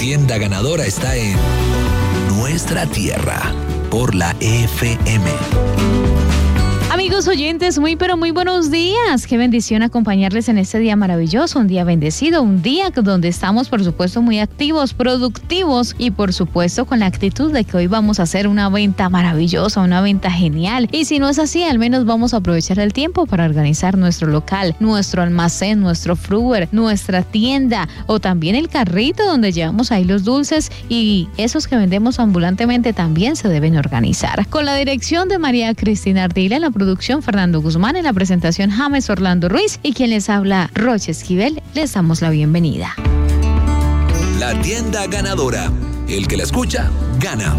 tienda ganadora está en nuestra tierra, por la FM. Amigos oyentes, muy pero muy buenos días. Qué bendición acompañarles en este día maravilloso, un día bendecido, un día donde estamos por supuesto muy activos, productivos y por supuesto con la actitud de que hoy vamos a hacer una venta maravillosa, una venta genial. Y si no es así, al menos vamos a aprovechar el tiempo para organizar nuestro local, nuestro almacén, nuestro fruver, nuestra tienda o también el carrito donde llevamos ahí los dulces, y esos que vendemos ambulantemente también se deben organizar. Con la dirección de María Cristina Ardila, en la producción Fernando Guzmán, en la presentación James Orlando Ruiz y quien les habla Roche Esquivel, les damos la bienvenida. La tienda ganadora. El que la escucha, gana.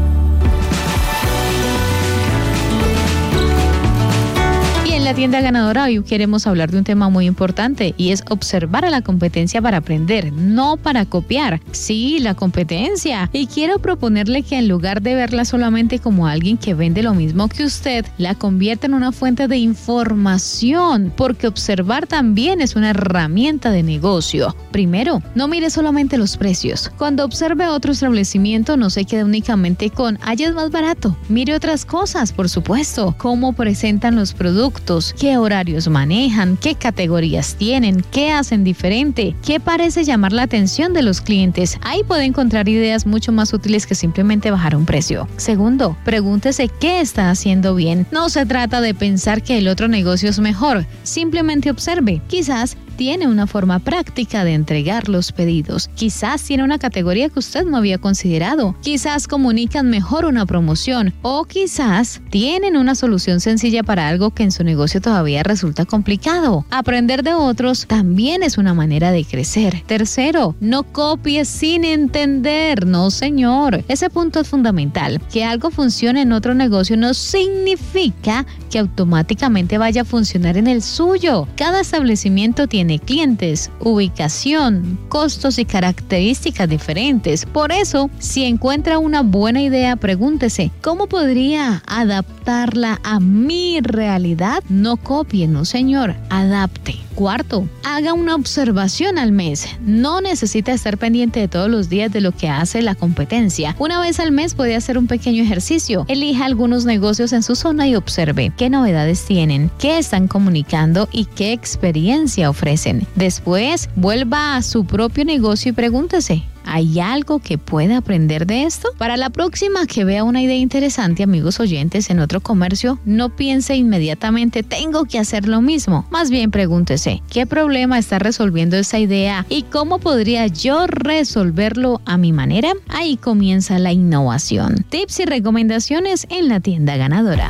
En la tienda ganadora hoy queremos hablar de un tema muy importante y es observar a la competencia para aprender, no para copiar. Sí, la competencia. Y quiero proponerle que en lugar de verla solamente como alguien que vende lo mismo que usted, la convierta en una fuente de información, porque observar también es una herramienta de negocio. Primero, no mire solamente los precios. Cuando observe otro establecimiento, no se quede únicamente con allá es más barato. Mire otras cosas, por supuesto, cómo presentan los productos, qué horarios manejan, qué categorías tienen, qué hacen diferente, qué parece llamar la atención de los clientes. Ahí puede encontrar ideas mucho más útiles que simplemente bajar un precio. Segundo, pregúntese qué está haciendo bien. No se trata de pensar que el otro negocio es mejor, simplemente observe. Quizás tiene una forma práctica de entregar los pedidos. Quizás tiene una categoría que usted no había considerado. Quizás comunican mejor una promoción. O quizás tienen una solución sencilla para algo que en su negocio todavía resulta complicado. Aprender de otros también es una manera de crecer. Tercero, no copie sin entender. No, señor. Ese punto es fundamental. Que algo funcione en otro negocio no significa que automáticamente vaya a funcionar en el suyo. Cada establecimiento tiene clientes, ubicación, costos y características diferentes. Por eso, si encuentra una buena idea, pregúntese, ¿cómo podría adaptarla a mi realidad? No copie, no señor, adapte. Cuarto, haga una observación al mes. No necesita estar pendiente de todos los días de lo que hace la competencia. Una vez al mes puede hacer un pequeño ejercicio. Elija algunos negocios en su zona y observe qué novedades tienen, qué están comunicando y qué experiencia ofrecen. Después, vuelva a su propio negocio y pregúntese, ¿hay algo que pueda aprender de esto? Para la próxima que vea una idea interesante, amigos oyentes, en otro comercio, no piense inmediatamente, tengo que hacer lo mismo. Más bien pregúntese, ¿qué problema está resolviendo esa idea y cómo podría yo resolverlo a mi manera? Ahí comienza la innovación. Tips y recomendaciones en la tienda ganadora.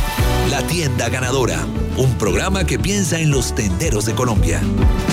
La tienda ganadora, un programa que piensa en los tenderos de Colombia.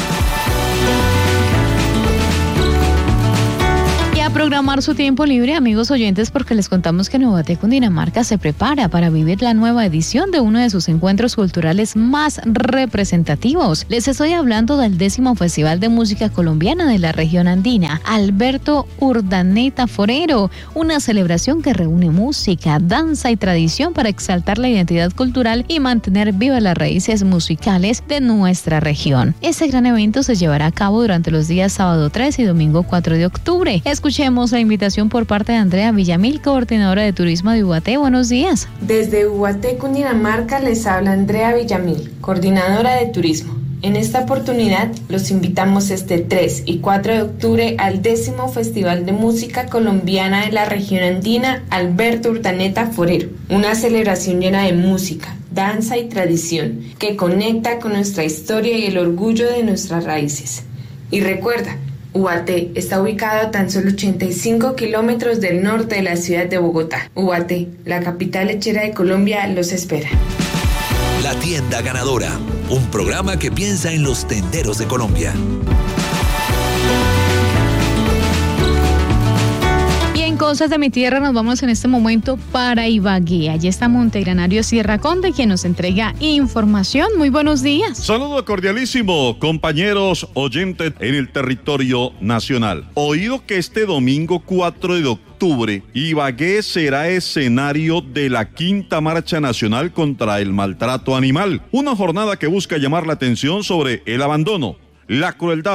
Programar su tiempo libre, amigos oyentes, porque les contamos que Nueva Cundinamarca se prepara para vivir la nueva edición de uno de sus encuentros culturales más representativos. Les estoy hablando del 10º Festival de Música Colombiana de la región andina, Alberto Urdaneta Forero, una celebración que reúne música, danza y tradición para exaltar la identidad cultural y mantener vivas las raíces musicales de nuestra región. Este gran evento se llevará a cabo durante los días sábado 3 y domingo 4 de octubre. Escuchemos la invitación por parte de Andrea Villamil, coordinadora de turismo de UAT. Buenos días. Desde UAT Cundinamarca les habla Andrea Villamil, coordinadora de turismo. En esta oportunidad los invitamos este 3 y 4 de octubre al 10º Festival de Música Colombiana de la región andina Alberto Urdaneta Forero, una celebración llena de música, danza y tradición que conecta con nuestra historia y el orgullo de nuestras raíces. Y recuerda, UAT está ubicado a tan solo 85 kilómetros del norte de la ciudad de Bogotá. UAT, la capital lechera de Colombia, los espera. La tienda ganadora, un programa que piensa en los tenderos de Colombia. Cosas de mi tierra, nos vamos en este momento para Ibagué. Allí está Montegranario Sierra Conde, quien nos entrega información. Muy buenos días. Saludo cordialísimo, compañeros oyentes en el territorio nacional. Oído que este domingo 4 de octubre, Ibagué será escenario de la 5ª Marcha Nacional contra el Maltrato Animal. Una jornada que busca llamar la atención sobre el abandono, la crueldad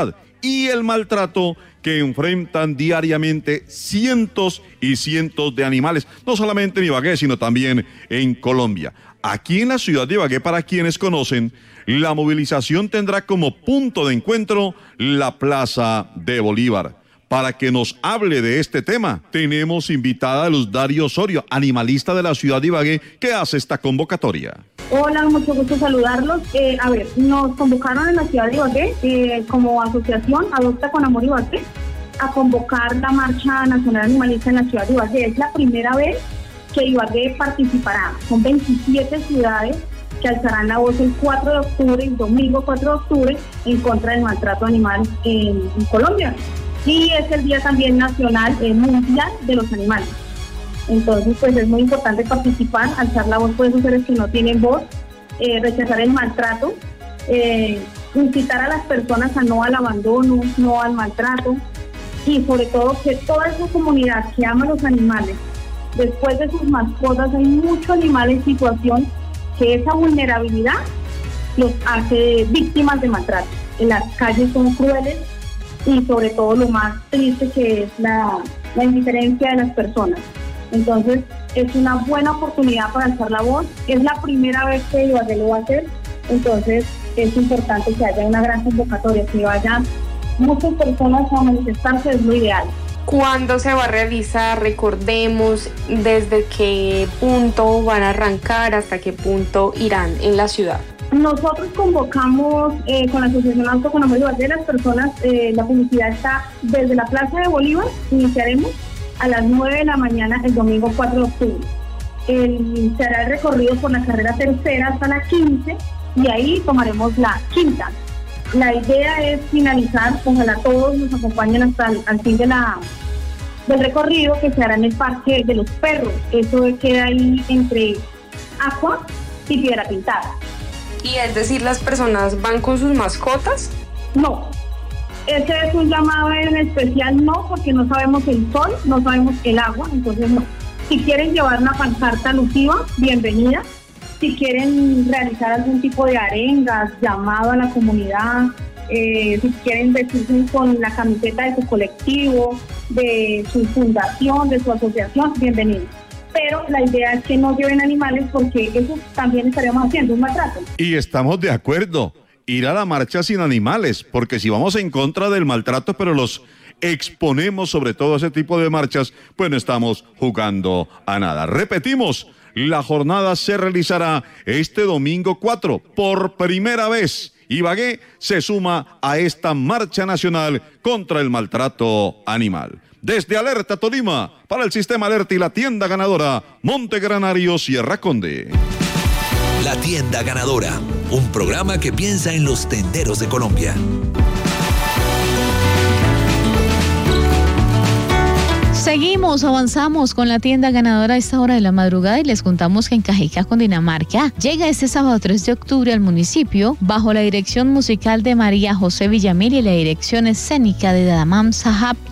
y el maltrato que enfrentan diariamente cientos y cientos de animales, no solamente en Ibagué, sino también en Colombia. Aquí en la ciudad de Ibagué, para quienes conocen, la movilización tendrá como punto de encuentro la Plaza de Bolívar. Para que nos hable de este tema, tenemos invitada a Luz Dario Osorio, animalista de la ciudad de Ibagué, que hace esta convocatoria. Hola, mucho gusto saludarlos. Nos convocaron en la ciudad de Ibagué como asociación Adopta con Amor Ibagué a convocar la Marcha Nacional Animalista en la ciudad de Ibagué. Es la primera vez que Ibagué participará. Son 27 ciudades que alzarán la voz el 4 de octubre, el domingo 4 de octubre, en contra del maltrato animal en Colombia. Y es el Día también nacional, mundial de los animales. Entonces, pues es muy importante participar, alzar la voz por esos seres que no tienen voz, rechazar el maltrato, incitar a las personas a no al abandono, no al maltrato, y sobre todo que toda esa comunidad que ama a los animales, después de sus mascotas hay muchos animales en situación que esa vulnerabilidad los hace víctimas de maltrato. En las calles son crueles, y sobre todo lo más triste que es la indiferencia de las personas. Entonces es una buena oportunidad para alzar la voz, es la primera vez que Ibagué lo va a hacer, entonces es importante que haya una gran convocatoria, que vayan muchas personas a manifestarse, es lo ideal. ¿Cuándo se va a realizar? Recordemos desde qué punto van a arrancar, hasta qué punto irán en la ciudad. Nosotros convocamos con la Asociación Adopta con Amor Ibagué las personas, la publicidad está desde la Plaza de Bolívar, iniciaremos a las 9 de la mañana el domingo 4 de octubre. Se hará el recorrido por la carrera tercera hasta la 15 y ahí tomaremos la quinta. La idea es finalizar, ojalá todos nos acompañen hasta al fin del recorrido, que se hará en el Parque de los Perros. Eso queda ahí entre Agua y Piedra Pintada. Y es decir, ¿las personas van con sus mascotas? No, ese es un llamado en especial, no, porque no sabemos el sol, no sabemos el agua, entonces no. Si quieren llevar una pancarta alusiva, bienvenida. Si quieren realizar algún tipo de arengas, llamado a la comunidad, si quieren vestirse con la camiseta de su colectivo, de su fundación, de su asociación, bienvenidos. Pero la idea es que no lleven animales, porque eso también estaríamos haciendo un maltrato. Y estamos de acuerdo, ir a la marcha sin animales, porque si vamos en contra del maltrato, pero los exponemos sobre todo a ese tipo de marchas, pues no estamos jugando a nada. Repetimos, la jornada se realizará este domingo 4, por primera vez. Ibagué se suma a esta marcha nacional contra el maltrato animal. Desde Alerta Tolima, para el Sistema Alerta y la tienda ganadora, Monte Granario, Sierra Conde. La tienda ganadora, un programa que piensa en los tenderos de Colombia. Seguimos, avanzamos con la tienda ganadora a esta hora de la madrugada y les contamos que en Cajicá, Cundinamarca, llega este sábado 3 de octubre al municipio bajo la dirección musical de María José Villamil y la dirección escénica de Damam Sahab